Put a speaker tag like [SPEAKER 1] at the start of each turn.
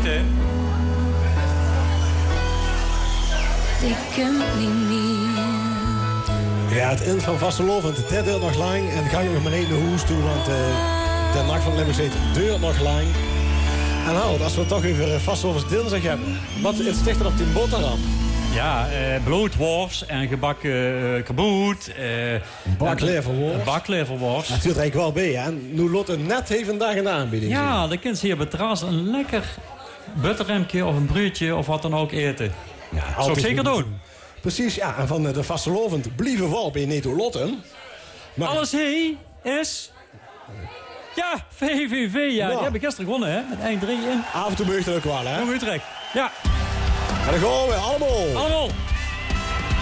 [SPEAKER 1] hè?
[SPEAKER 2] Ik ken niet meer.
[SPEAKER 3] Ja, het eind van Vastelovend, dat duurt nog lang. En ga je nog maar niet naar huis toe, want de nacht van Limburg duurt nog lang. En nou, als we het toch even Vastelovens dinsdag hebben. Wat is sticht er op die boterham?
[SPEAKER 1] Ja, bloedworst en gebakken kaboot.
[SPEAKER 3] Bakleverworst.
[SPEAKER 1] Bakleverworst.
[SPEAKER 3] Dat duurt eigenlijk wel bij, hè? En nu Lotte net heeft een dag in de aanbieding.
[SPEAKER 1] Ja, dan kun je hier bij Terras een lekker butterremke of een bruutje of wat dan ook eten.
[SPEAKER 3] Ja,
[SPEAKER 1] zou ik zeker doen.
[SPEAKER 3] Precies, ja. En van de Vastelovend blieven wel bij Neto Lotten. Maar...
[SPEAKER 1] Alles heen is... Ja, VVV, ja. Die hebben gisteren gewonnen, hè. Met 1-3 in.
[SPEAKER 3] Af en toe meurt het ook wel, hè?
[SPEAKER 1] Jong Utrecht. Ja.
[SPEAKER 3] En dan gaan we allemaal.
[SPEAKER 1] Allemaal.